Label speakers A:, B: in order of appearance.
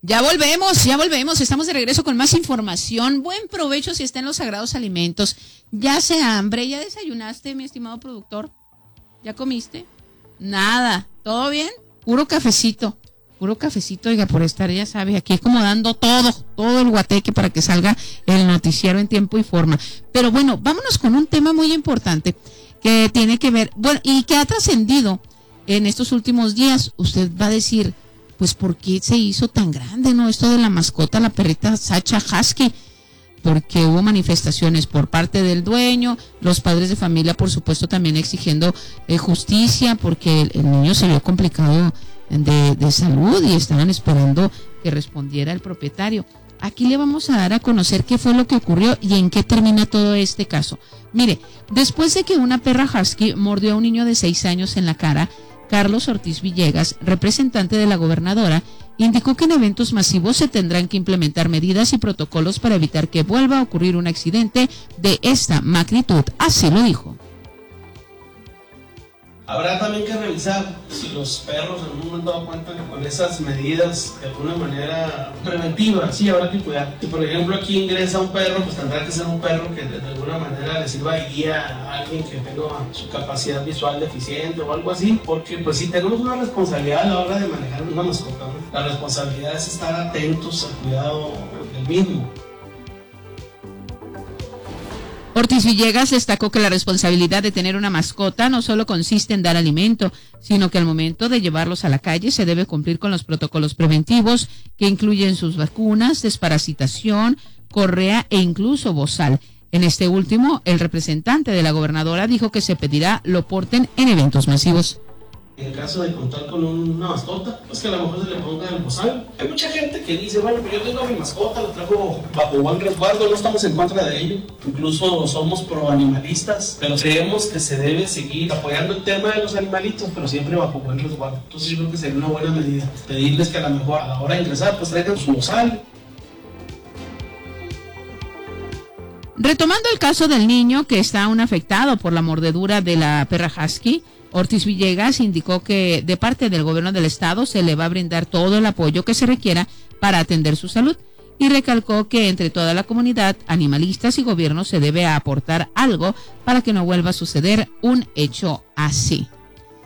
A: Ya volvemos, estamos de regreso con más información. Buen provecho si está en los sagrados alimentos. ¿Ya hace hambre? ¿Ya desayunaste, mi estimado productor? ¿Ya comiste? Nada, ¿todo bien? Puro cafecito, oiga, por estar, ya sabe, aquí acomodando todo el guateque para que salga el noticiero en tiempo y forma. Pero bueno, vámonos con un tema muy importante que tiene que ver, bueno, y que ha trascendido en estos últimos días. Usted va a decir, pues, ¿por qué se hizo tan grande, no? Esto de la mascota, la perrita Sacha Husky, porque hubo manifestaciones por parte del dueño, los padres de familia, por supuesto, también exigiendo justicia, porque el niño se vio complicado de salud y estaban esperando que respondiera el propietario. Aquí le vamos a dar a conocer qué fue lo que ocurrió y en qué termina todo este caso. Mire, después de que una perra husky mordió a un niño de 6 años en la cara, Carlos Ortiz Villegas, representante de la gobernadora, indicó que en eventos masivos se tendrán que implementar medidas y protocolos para evitar que vuelva a ocurrir un accidente de esta magnitud. Así lo dijo.
B: Habrá también que revisar si los perros en un momento dado cuenta que con esas medidas de alguna manera preventivas, sí habrá que cuidar. Si por ejemplo aquí ingresa un perro, pues tendrá que ser un perro que de alguna manera le sirva de guía a alguien que tenga su capacidad visual deficiente o algo así, porque pues sí tenemos una responsabilidad a la hora de manejar una mascota, ¿no? La responsabilidad es estar atentos al cuidado del mismo.
A: Ortiz Villegas destacó que la responsabilidad de tener una mascota no solo consiste en dar alimento, sino que al momento de llevarlos a la calle se debe cumplir con los protocolos preventivos que incluyen sus vacunas, desparasitación, correa e incluso bozal. En este último, el representante de la gobernadora dijo que se pedirá lo porten en eventos masivos.
B: En el caso de contar con una mascota, pues que a lo mejor se le ponga el bozal. Hay mucha gente que dice, bueno, pues yo tengo a mi mascota, la traigo bajo buen resguardo, no estamos en contra de ello. Incluso somos pro-animalistas, pero creemos que se debe seguir apoyando el tema de los animalitos, pero siempre bajo buen resguardo. Entonces yo creo que sería una buena medida. Pedirles que a lo mejor a la hora de ingresar, pues traigan su bozal.
A: Retomando el caso del niño que está aún afectado por la mordedura de la perra husky, Ortiz Villegas indicó que de parte del gobierno del estado se le va a brindar todo el apoyo que se requiera para atender su salud y recalcó que entre toda la comunidad, animalistas y gobierno se debe aportar algo para que no vuelva a suceder un hecho así.